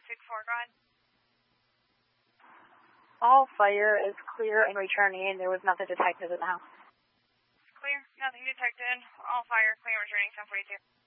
4, go ahead. All fire is clear and returning. There was nothing detected in the house. Clear, nothing detected. All fire, clear, returning 1042.